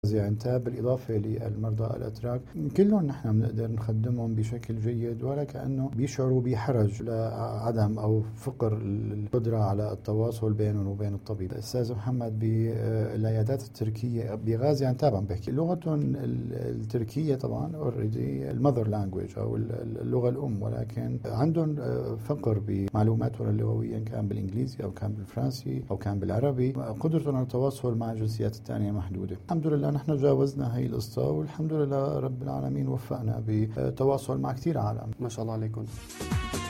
عنتاب بالإضافة للمرضى الأتراك كلهم نحن بنقدر نخدمهم بشكل جيد، ولا كأنه بيشعروا بحرج لعدم أو فقر القدرة على التواصل بينهم وبين الطبيب. أستاذ محمد، بالعيادات التركية بغازي عنتاب عم بحكي لغتهم التركية طبعا اوريدي المذر لانجويج أو اللغة الأم، ولكن عندهم فقر بمعلوماتهم اللغوية، إن كان بالإنجليزي أو كان بالفرنسي أو كان بالعربي. قدرتهم على التواصل مع الجنسيات الثانية محدودة. الحمد لله نحن جاوزنا هاي القصة، والحمد لله رب العالمين وفقنا بتواصل مع كثير عالم. ما شاء الله عليكم.